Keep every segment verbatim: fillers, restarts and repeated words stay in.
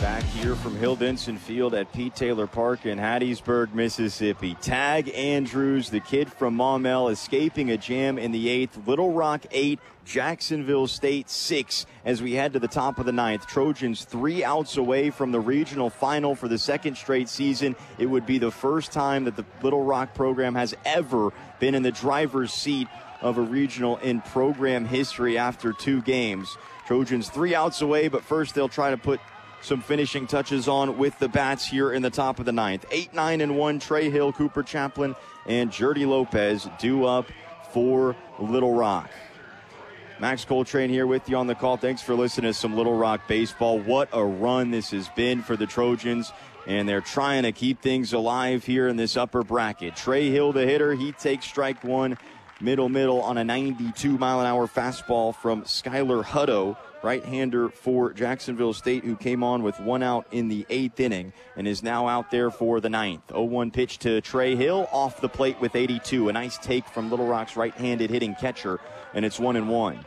Back here from Hill Denson Field at Pete Taylor Park in Hattiesburg, Mississippi. Tag Andrews, the kid from Maumelle, escaping a jam in the eighth. Little Rock eight, Jacksonville State six as we head to the top of the ninth. Trojans three outs away from the regional final for the second straight season. It would be the first time that the Little Rock program has ever been in the driver's seat of a regional in program history after two games. Trojans three outs away, but first they'll try to put some finishing touches on with the bats here in the top of the ninth. eight, nine, and one, Trey Hill, Cooper Chaplin, and Jerdy Lopez due up for Little Rock. Max Coltrane here with you on the call. Thanks for listening to some Little Rock baseball. What a run this has been for the Trojans, and they're trying to keep things alive here in this upper bracket. Trey Hill, the hitter, he takes strike one, middle, middle on a ninety-two mile an hour fastball from Skylar Hutto, right-hander for Jacksonville State, who came on with one out in the eighth inning and is now out there for the ninth. oh one pitch to Trey Hill, off the plate with eighty-two. A nice take from Little Rock's right-handed hitting catcher, and it's one and one.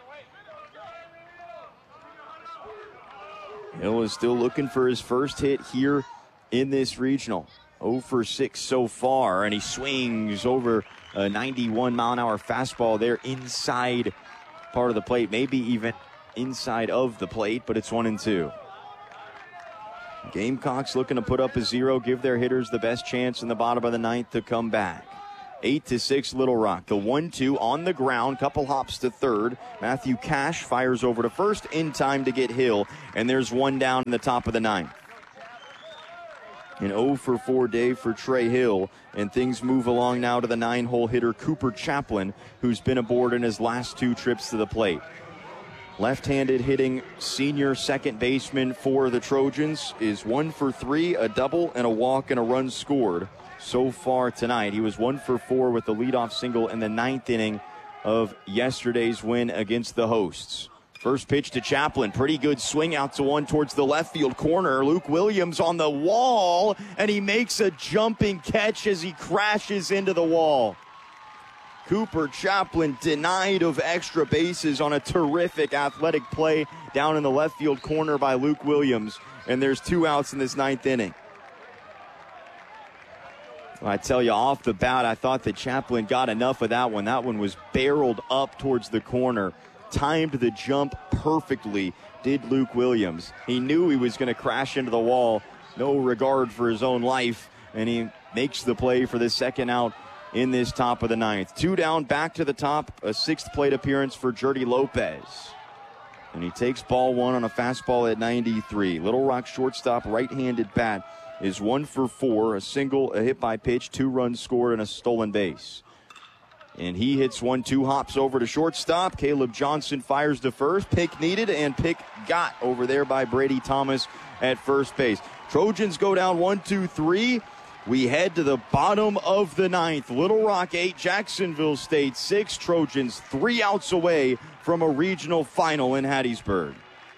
Hill is still looking for his first hit here in this regional. oh for six so far, and he swings over a ninety-one mile an hour fastball there inside part of the plate, maybe even inside of the plate, but it's one and two. Gamecocks looking to put up a zero, give their hitters the best chance in the bottom of the ninth to come back. Eight to six, Little Rock. The one two on the ground, couple hops to third. Matthew Cash fires over to first in time to get Hill, and there's one down in the top of the ninth. An oh for four day for Trey Hill, and things move along now to the nine-hole hitter Cooper Chaplin, who's been aboard in his last two trips to the plate. Left-handed hitting senior second baseman for the Trojans is one for three, a double and a walk and a run scored so far tonight. He was one for four with the leadoff single in the ninth inning of yesterday's win against the hosts. First pitch to Chaplin, pretty good swing out to one towards the left field corner. Luke Williams on the wall, and he makes a jumping catch as he crashes into the wall. Cooper Chaplin denied of extra bases on a terrific athletic play down in the left field corner by Luke Williams, and there's two outs in this ninth inning. Well, I tell you, off the bat, I thought that Chaplin got enough of that one. That one was barreled up towards the corner. Timed the jump perfectly, did Luke Williams. He knew he was going to crash into the wall, no regard for his own life, and he makes the play for the second out in this top of the ninth. Two down, back to the top, a sixth plate appearance for Jerdy Lopez. And he takes ball one on a fastball at ninety-three. Little Rock shortstop, right-handed bat, is one for four, a single, a hit by pitch, two runs scored, and a stolen base. And he hits one, two hops over to shortstop. Caleb Johnson fires to first. Pick needed, and pick got over there by Brady Thomas at first base. Trojans go down one, two, three. We head to the bottom of the ninth. Little Rock eight, Jacksonville State six. Trojans three outs away from a regional final in Hattiesburg.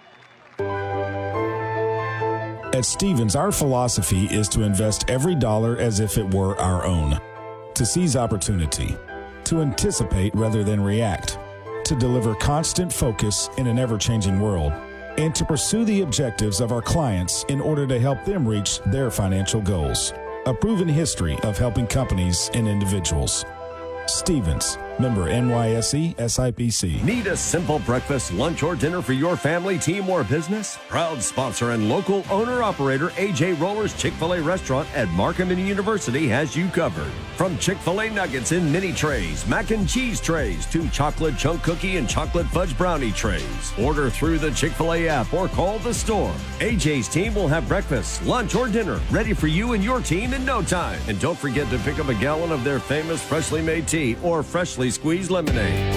At Stevens, our philosophy is to invest every dollar as if it were our own, to seize opportunity, to anticipate rather than react, to deliver constant focus in an ever-changing world, and to pursue the objectives of our clients in order to help them reach their financial goals. A proven history of helping companies and individuals. Stevens, member N Y S E S I P C. Need a simple breakfast, lunch, or dinner for your family, team, or business? Proud sponsor and local owner-operator A J Roller's Chick-fil-A restaurant at Markham University has you covered. From Chick-fil-A nuggets in mini trays, mac and cheese trays, to chocolate chunk cookie and chocolate fudge brownie trays. Order through the Chick-fil-A app or call the store. A J's team will have breakfast, lunch, or dinner ready for you and your team in no time. And don't forget to pick up a gallon of their famous freshly made tea or freshly squeezed lemonade.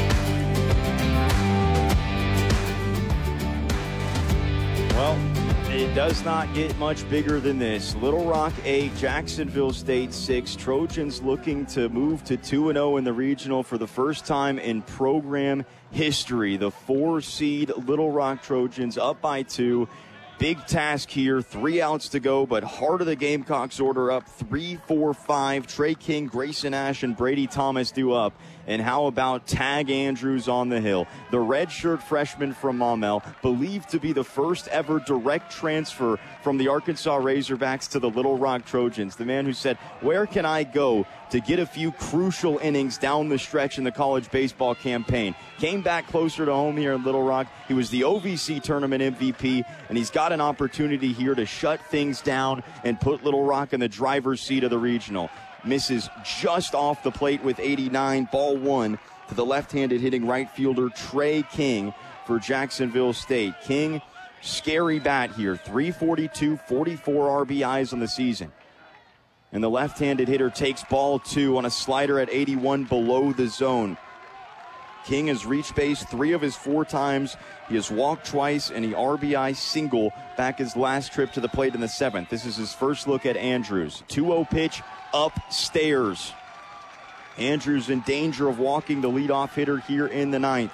Well, it does not get much bigger than this. Little Rock eight, Jacksonville State six. Trojans looking to move to two and oh in the regional for the first time in program history. The four seed Little Rock Trojans up by two. Big task here, three outs to go, but heart of the Gamecocks order up three, four, five. Trey King, Grayson Ash, and Brady Thomas due up. And how about Tag Andrews on the hill? The redshirt freshman from Maumelle, believed to be the first ever direct transfer from the Arkansas Razorbacks to the Little Rock Trojans. The man who said, where can I go to get a few crucial innings down the stretch in the college baseball campaign? Came back closer to home here in Little Rock. He was the O V C tournament M V P, and he's got an opportunity here to shut things down and put Little Rock in the driver's seat of the regional. Misses just off the plate with eighty-nine. Ball one to the left-handed hitting right fielder Trey King for Jacksonville State. King, scary bat here. three forty-two, forty-four R B Is on the season. And the left-handed hitter takes ball two on a slider at eighty-one below the zone. King has reached base three of his four times. He has walked twice, and he R B I single back his last trip to the plate in the seventh. This is his first look at Andrews. two oh pitch upstairs. Andrews in danger of walking the leadoff hitter here in the ninth.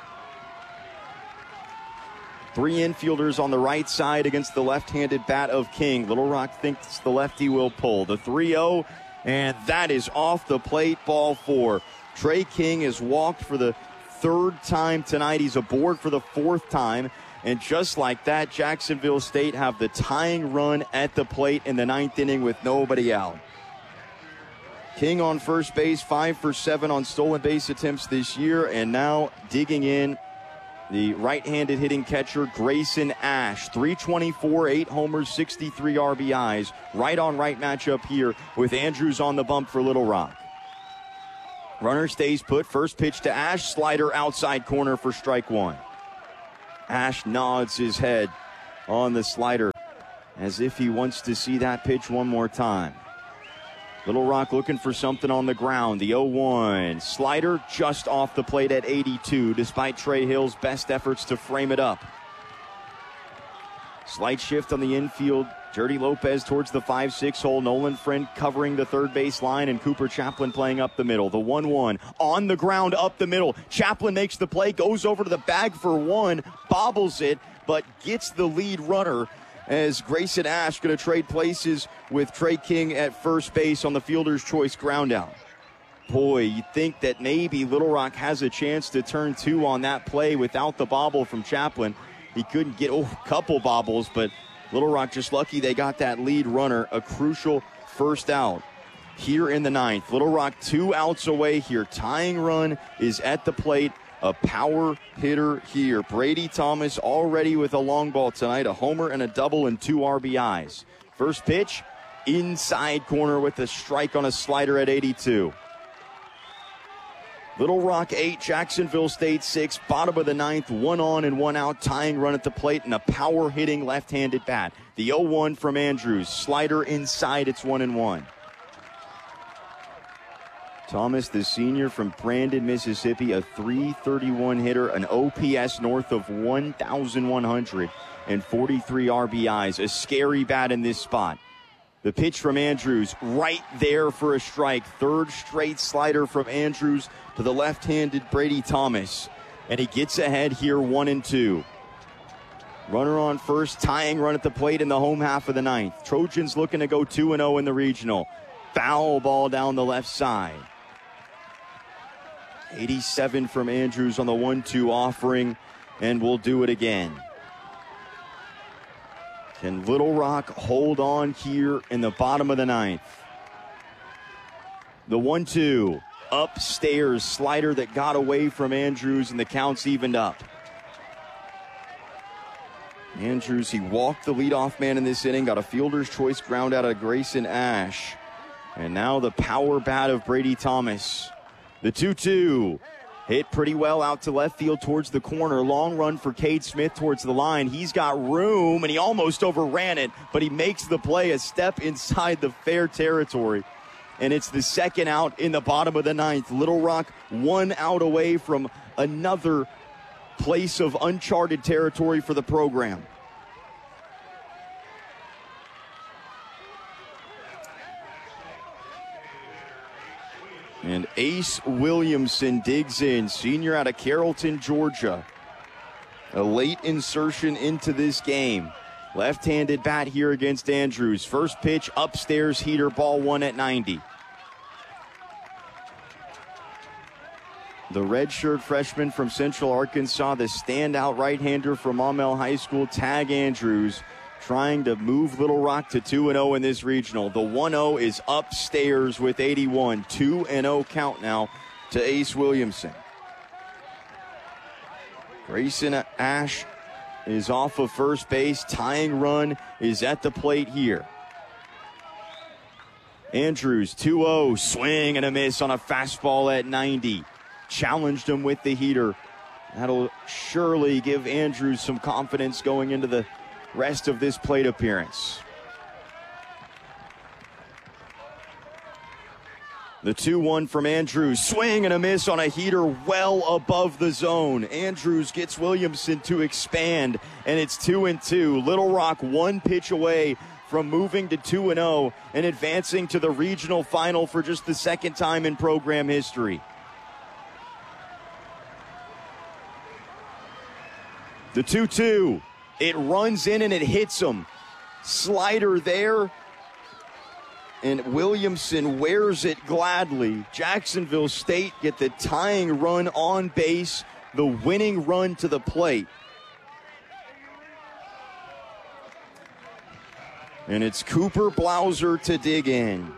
Three infielders on the right side against the left-handed bat of King. Little Rock thinks the lefty will pull. The three oh, and that is off the plate, ball four. Trey King has walked for the third time tonight. He's aboard for the fourth time. And just like that, Jacksonville State have the tying run at the plate in the ninth inning with nobody out. King on first base, five for seven on stolen base attempts this year. And now digging in, the right-handed hitting catcher, Grayson Ash. three twenty-four, eight homers, sixty-three R B Is. Right-on-right matchup here with Andrews on the bump for Little Rock. Runner stays put. First pitch to Ash. Slider outside corner for strike one. Ash nods his head on the slider as if he wants to see that pitch one more time. Little Rock looking for something on the ground. The oh one. Slider just off the plate at eighty-two, despite Trey Hill's best efforts to frame it up. Slight shift on the infield. Jerdy Lopez towards the five six hole. Nolan Friend covering the third base line, and Cooper Chaplin playing up the middle. The one one on the ground up the middle. Chaplin makes the play, goes over to the bag for one, bobbles it, but gets the lead runner as Grayson Ash going to trade places with Trey King at first base on the fielder's choice ground out. Boy, you'd think that maybe Little Rock has a chance to turn two on that play without the bobble from Chaplin. He couldn't get oh, a couple bobbles, but Little Rock just lucky they got that lead runner, a crucial first out here in the ninth. Little Rock two outs away here. Tying run is at the plate. A power hitter here. Brady Thomas already with a long ball tonight. A homer and a double and two R B Is. First pitch, inside corner with a strike on a slider at eighty-two. Little Rock eight, Jacksonville State six, bottom of the ninth, one on and one out, tying run at the plate, and a power-hitting left-handed bat. The oh one from Andrews, slider inside, it's one and one. Thomas, the senior from Brandon, Mississippi, a three thirty-one hitter, an O P S north of one thousand one hundred and forty-three R B Is. A scary bat in this spot. The pitch from Andrews, right there for a strike. Third straight slider from Andrews to the left-handed Brady Thomas. And he gets ahead here, one and two. Runner on first, tying run at the plate in the home half of the ninth. Trojans looking to go two and oh in the regional. Foul ball down the left side. eighty-seven from Andrews on the one two offering, and we'll do it again. Can Little Rock hold on here in the bottom of the ninth? The one two, upstairs, slider that got away from Andrews, and the count's evened up. Andrews, he walked the leadoff man in this inning, got a fielder's choice ground out of Grayson Ash. And now the power bat of Brady Thomas. The two two. Hit pretty well out to left field towards the corner. Long run for Cade Smith towards the line. He's got room, and he almost overran it, but he makes the play a step inside the fair territory. And it's the second out in the bottom of the ninth. Little Rock one out away from another place of uncharted territory for the program. And Ace Williamson digs in, senior out of Carrollton, Georgia. A late insertion into this game. Left-handed bat here against Andrews. First pitch upstairs, heater, ball one at ninety. The redshirt freshman from Central Arkansas, the standout right-hander from Maumelle High School, Tag Andrews, trying to move Little Rock to two and oh in this regional. The one oh is upstairs with eighty-one. two and oh count now to Ace Williamson. Grayson Ash is off of first base. Tying run is at the plate here. Andrews, two oh, swing and a miss on a fastball at ninety. Challenged him with the heater. That'll surely give Andrews some confidence going into the rest of this plate appearance. The two one from Andrews. Swing and a miss on a heater well above the zone. Andrews gets Williamson to expand, and it's two and two. Little Rock one pitch away from moving to two and oh and advancing to the regional final for just the second time in program history. The two two. It runs in and it hits him. Slider there. And Williamson wears it gladly. Jacksonville State get the tying run on base, the winning run to the plate. And it's Cooper Blauser to dig in.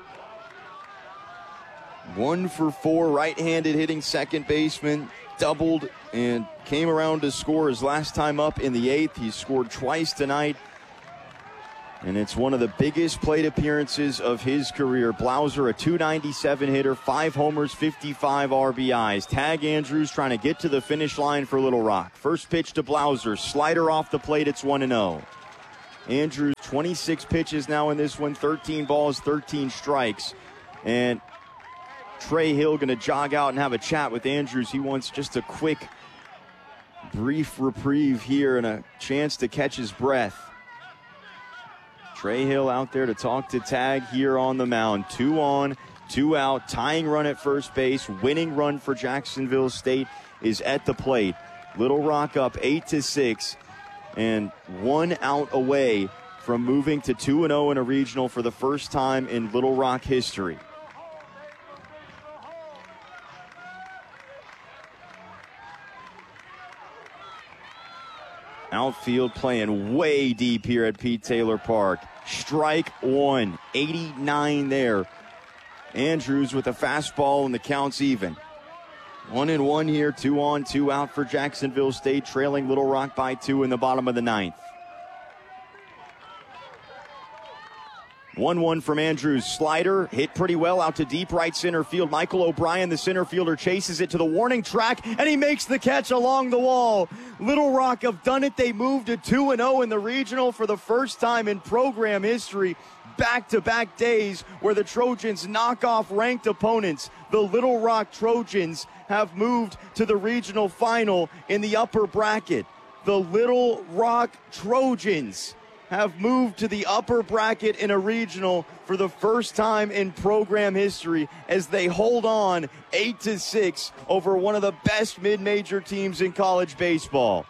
One for four, right-handed hitting second baseman, doubled and came around to score his last time up in the eighth. He scored twice tonight. And it's one of the biggest plate appearances of his career. Blauser, a two ninety-seven hitter, five homers, fifty-five R B Is. Tag Andrews trying to get to the finish line for Little Rock. First pitch to Blauser, slider off the plate, it's one and oh. Andrews, twenty-six pitches now in this one, thirteen balls, thirteen strikes. And Trey Hill going to jog out and have a chat with Andrews. He wants just a quick, brief reprieve here and a chance to catch his breath. Trey Hill out there to talk to Tag here on the mound. Two on, two out, tying run at first base. Winning run for Jacksonville State is at the plate. Little Rock up eight to six and one out away from moving to two and oh in a regional for the first time in Little Rock history. Outfield playing way deep here at Pete Taylor Park. Strike one, eighty-nine there. Andrews with a fastball and the count's even. One and one here, two on, two out for Jacksonville State, trailing Little Rock by two in the bottom of the ninth. one one from Andrews. Slider hit pretty well out to deep right center field. Michael O'Brien, the center fielder, chases it to the warning track, and he makes the catch along the wall. Little Rock have done it. They moved to two and oh in the regional for the first time in program history. Back-to-back days where the Trojans knock off ranked opponents. The Little Rock Trojans have moved to the regional final in the upper bracket. The Little Rock Trojans have moved to the upper bracket in a regional for the first time in program history as they hold on eight to six over one of the best mid-major teams in college baseball.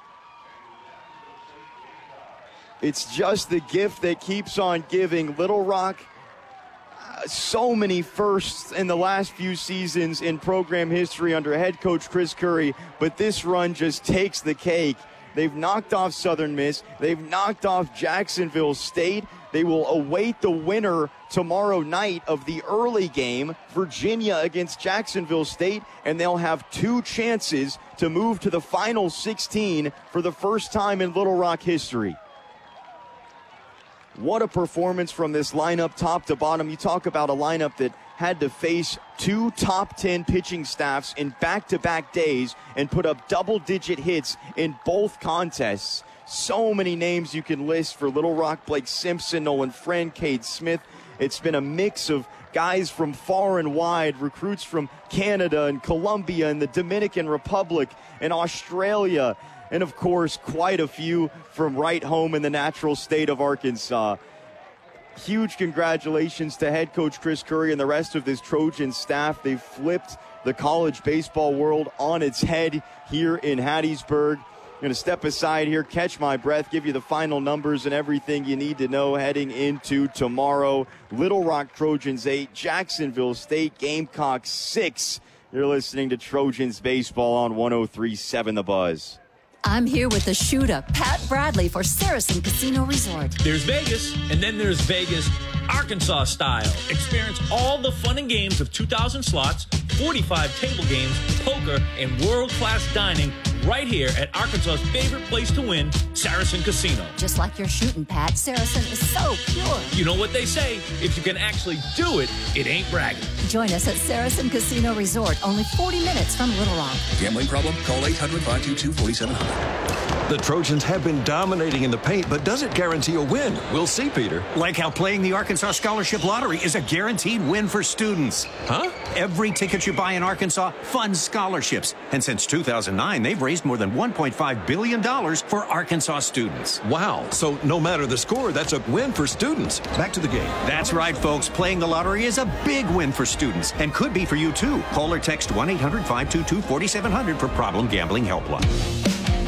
It's just the gift that keeps on giving. Little Rock, uh, so many firsts in the last few seasons in program history under head coach Chris Curry, but this run just takes the cake. They've knocked off Southern Miss. They've knocked off Jacksonville State. They will await the winner tomorrow night of the early game, Virginia against Jacksonville State, and they'll have two chances to move to the final sixteen for the first time in Little Rock history. What a performance from this lineup top to bottom. You talk about a lineup that had to face two top ten pitching staffs in back-to-back days and put up double-digit hits in both contests. So many names you can list for Little Rock: Blake Simpson, Nolan Friend, Cade Smith. It's been a mix of guys from far and wide, recruits from Canada and Colombia and the Dominican Republic and Australia, and of course quite a few from right home in the natural state of Arkansas. Huge congratulations to head coach Chris Curry and the rest of this Trojan staff. They've flipped the college baseball world on its head here in Hattiesburg. I'm going to step aside here, catch my breath, give you the final numbers and everything you need to know heading into tomorrow. Little Rock Trojans eight, Jacksonville State Gamecocks six. You're listening to Trojans Baseball on one oh three point seven The Buzz. I'm here with the shooter, Pat Bradley, for Saracen Casino Resort. There's Vegas, and then there's Vegas, Arkansas style. Experience all the fun and games of two thousand slots, forty-five table games, poker, and world-class dining right here at Arkansas's favorite place to win, Saracen Casino. Just like you're shooting, Pat, Saracen is so pure. You know what they say, if you can actually do it, it ain't bragging. Join us at Saracen Casino Resort, only forty minutes from Little Rock. Gambling problem? Call eight hundred, five two two, four seven zero zero. The Trojans have been dominating in the paint, but does it guarantee a win? We'll see, Peter. Like how playing the Arkansas Scholarship Lottery is a guaranteed win for students. Huh? Every ticket you buy in Arkansas funds scholarships. And since two thousand nine, they've raised more than one point five billion dollars for Arkansas students. Wow. So no matter the score, that's a win for students. Back to the game. That's right, folks. Playing the lottery is a big win for students and could be for you, too. Call or text one eight hundred, five two two, four seven zero zero for Problem Gambling Helpline.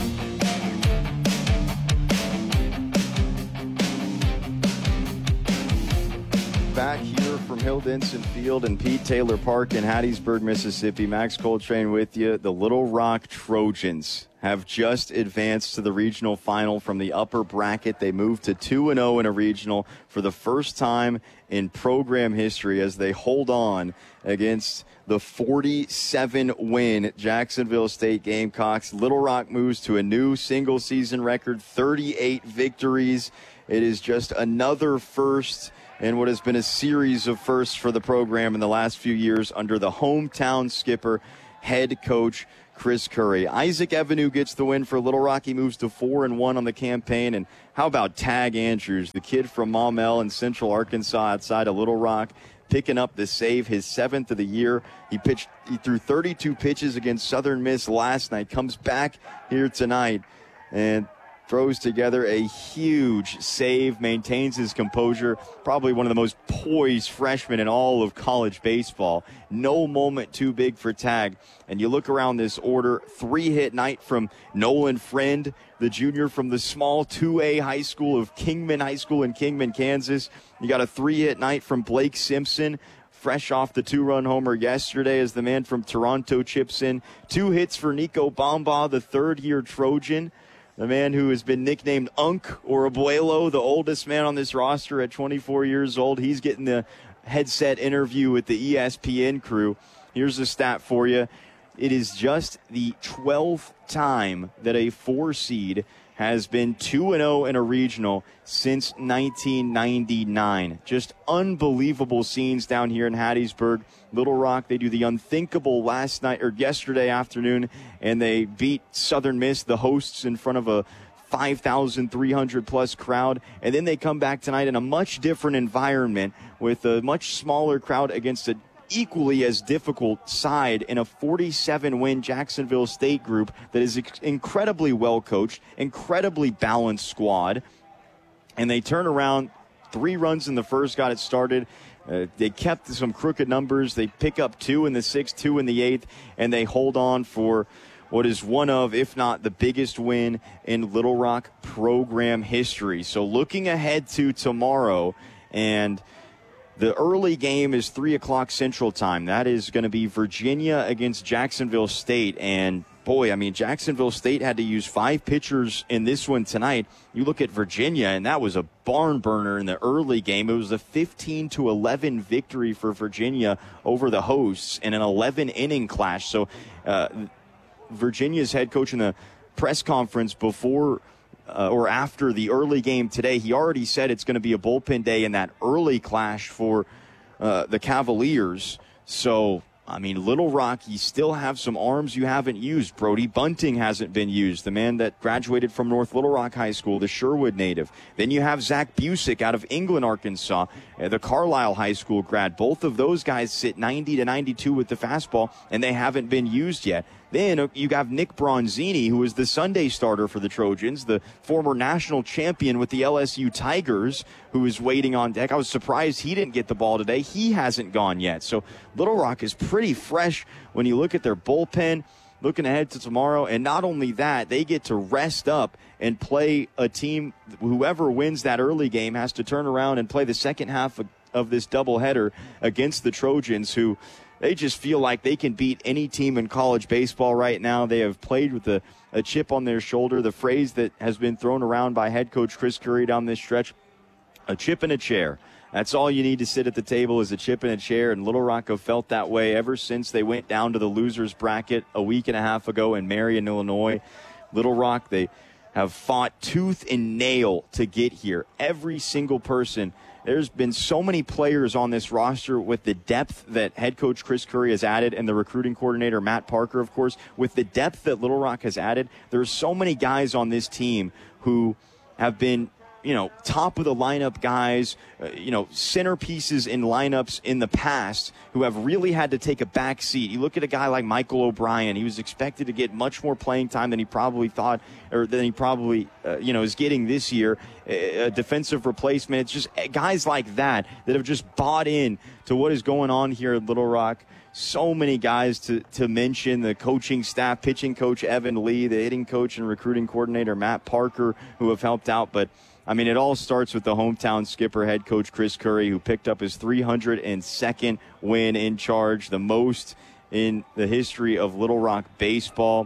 Back here from Hill Denson Field and Pete Taylor Park in Hattiesburg, Mississippi. Max Coltrane with you. The Little Rock Trojans have just advanced to the regional final from the upper bracket. They moved to two and oh in a regional for the first time in program history as they hold on against the forty-seven win Jacksonville State Gamecocks. Little Rock moves to a new single season record, thirty-eight victories. It is just another first and what has been a series of firsts for the program in the last few years under the hometown skipper, head coach Chris Curry. Isaac Evanue gets the win for Little Rock. He moves to four and one on the campaign. And how about Tag Andrews, the kid from Maumelle in Central Arkansas outside of Little Rock, picking up the save, his seventh of the year. He pitched, he threw thirty-two pitches against Southern Miss last night. Comes back here tonight and throws together a huge save, maintains his composure, probably one of the most poised freshmen in all of college baseball. No moment too big for Tag. And you look around this order, three-hit night from Nolan Friend, the junior from the small two A high school of Kingman High School in Kingman, Kansas. You got a three-hit night from Blake Simpson, fresh off the two-run homer yesterday as the man from Toronto chips in. Two hits for Nico Bamba, the third-year Trojan. The man who has been nicknamed Unk or Abuelo, the oldest man on this roster at twenty-four years old. He's getting the headset interview with the E S P N crew. Here's a stat for you. It is just the twelfth time that a four seed has been two and oh in a regional since nineteen ninety-nine. Just unbelievable scenes down here in Hattiesburg. Little Rock, they do the unthinkable last night or yesterday afternoon, and they beat Southern Miss, the hosts, in front of a five thousand three hundred plus crowd. And then they come back tonight in a much different environment with a much smaller crowd against an equally as difficult side in a forty-seven win Jacksonville State group that is incredibly well coached, incredibly balanced squad. And they turn around, three runs in the first got it started. Uh, they kept some crooked numbers. They pick up two in the sixth, two in the eighth, and they hold on for what is one of, if not the biggest win in Little Rock program history. So looking ahead to tomorrow, and the early game is three o'clock Central Time. That is going to be Virginia against Jacksonville State. And, boy, I mean, Jacksonville State had to use five pitchers in this one tonight. You look at Virginia, and that was a barn burner in the early game. It was a fifteen to eleven victory for Virginia over the hosts in an eleven-inning clash. So uh, Virginia's head coach in the press conference before Uh, or after the early game today, he already said it's going to be a bullpen day in that early clash for uh, the Cavaliers. So, I mean, Little Rock, you still have some arms you haven't used. Brody Bunting hasn't been used, the man that graduated from North Little Rock High School, the Sherwood native. Then you have Zach Busick out of England, Arkansas, uh, the Carlisle High School grad. Both of those guys sit ninety to ninety-two with the fastball, and they haven't been used yet. Then you have Nick Bronzini, who is the Sunday starter for the Trojans, the former national champion with the L S U Tigers, who is waiting on deck. I was surprised he didn't get the ball today. He hasn't gone yet. So Little Rock is pretty fresh when you look at their bullpen. looking ahead to tomorrow. And not only that, they get to rest up and play a team. Whoever wins that early game has to turn around and play the second half of, of this doubleheader against the Trojans, who they just feel like they can beat any team in college baseball right now. They have played with a, a chip on their shoulder. The phrase that has been thrown around by head coach Chris Curry down this stretch, a chip in a chair. That's all you need to sit at the table is a chip in a chair, and Little Rock have felt that way ever since they went down to the losers bracket a week and a half ago in Marion, Illinois. Little Rock, they have fought tooth and nail to get here. Every single person. There's been so many players on this roster with the depth that head coach Chris Curry has added and the recruiting coordinator Matt Parker, of course. With the depth that Little Rock has added, there's so many guys on this team who have been, you know, top of the lineup guys, uh, you know, centerpieces in lineups in the past who have really had to take a back seat. You look at a guy like Michael O'Brien. He was expected to get much more playing time than he probably thought, or than he probably, uh, you know, is getting this year. A defensive replacement. It's just guys like that that have just bought in to what is going on here at Little Rock. So many guys to, to mention, the coaching staff, pitching coach Evan Lee, the hitting coach and recruiting coordinator Matt Parker, who have helped out. But I mean, it all starts with the hometown skipper, head coach Chris Curry, who picked up his three hundred second win in charge, the most in the history of Little Rock baseball.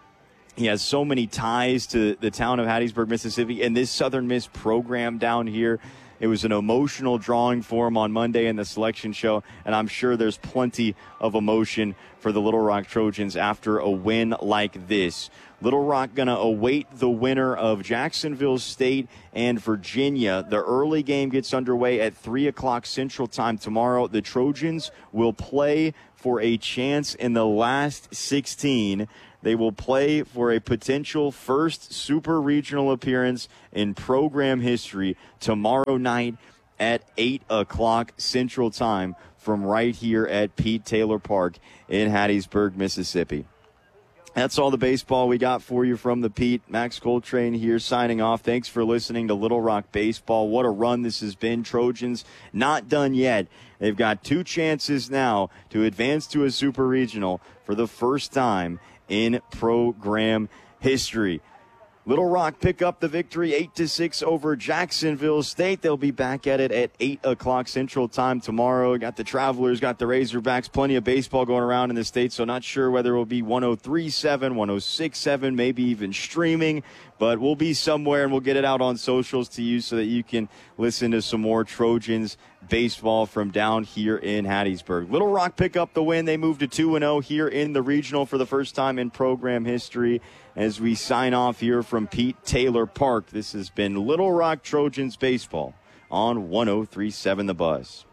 He has so many ties to the town of Hattiesburg, Mississippi, and this Southern Miss program down here. It was an emotional drawing for him on Monday in the selection show, and I'm sure there's plenty of emotion for the Little Rock Trojans after a win like this. Little Rock going to await the winner of Jacksonville State and Virginia. The early game gets underway at three o'clock Central Time tomorrow. The Trojans will play for a chance in the last sixteen. They will play for a potential first super regional appearance in program history tomorrow night at eight o'clock Central Time from right here at Pete Taylor Park in Hattiesburg, Mississippi. That's all the baseball we got for you from the Pete. Max Coltrane here signing off. Thanks for listening to Little Rock Baseball. What a run this has been. Trojans not done yet. They've got two chances now to advance to a super regional for the first time in program history. Little Rock pick up the victory eight to six over Jacksonville State. They'll be back at it at eight o'clock Central Time tomorrow. Got the Travelers, got the Razorbacks, plenty of baseball going around in the state, so not sure whether it will be one oh three point seven, one oh six point seven, maybe even streaming, but we'll be somewhere and we'll get it out on socials to you so that you can listen to some more Trojans baseball from down here in Hattiesburg. Little Rock pick up the win. They move to two and oh here in the regional for the first time in program history. As we sign off here from Pete Taylor Park, this has been Little Rock Trojans baseball on one oh three point seven The Buzz.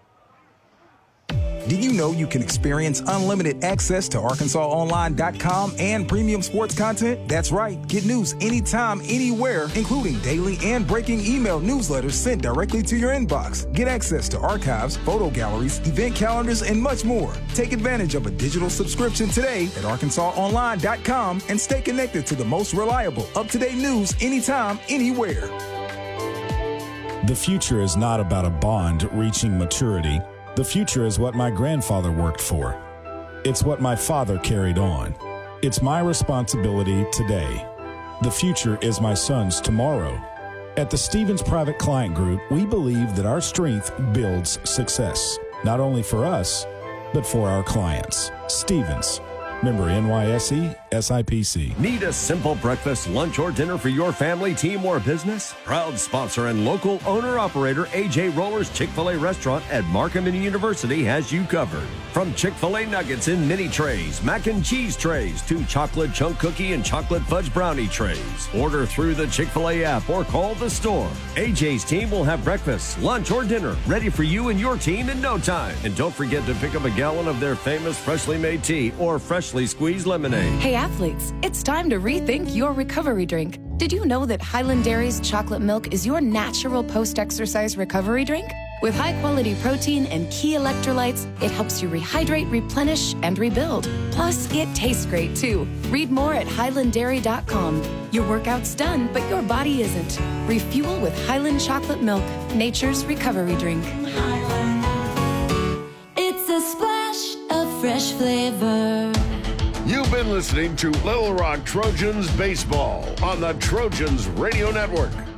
Did you know you can experience unlimited access to Arkansas Online dot com and premium sports content? That's right. Get news anytime, anywhere, including daily and breaking email newsletters sent directly to your inbox. Get access to archives, photo galleries, event calendars, and much more. Take advantage of a digital subscription today at Arkansas Online dot com and stay connected to the most reliable, up-to-date news anytime, anywhere. The future is not about a bond reaching maturity. The future is what my grandfather worked for. It's what my father carried on. It's my responsibility today. The future is my son's tomorrow. At the Stevens Private Client Group, we believe that our strength builds success, not only for us, but for our clients. Stevens, member N Y S E, S I P C. Need a simple breakfast, lunch, or dinner for your family, team, or business? Proud sponsor and local owner-operator A J Roller's Chick-fil-A restaurant at Markham University has you covered. From Chick-fil-A nuggets in mini trays, mac and cheese trays, to chocolate chunk cookie and chocolate fudge brownie trays. Order through the Chick-fil-A app or call the store. A J's team will have breakfast, lunch, or dinner ready for you and your team in no time. And don't forget to pick up a gallon of their famous freshly made tea or freshly squeezed lemonade. Hey athletes, it's time to rethink your recovery drink. Did you know that Highland Dairy's chocolate milk is your natural post-exercise recovery drink? With high-quality protein and key electrolytes, it helps you rehydrate, replenish, and rebuild. Plus, it tastes great, too. Read more at highland dairy dot com. Your workout's done, but your body isn't. Refuel with Highland Chocolate Milk, nature's recovery drink. It's a splash of fresh flavor. You've been listening to Little Rock Trojans Baseball on the Trojans Radio Network.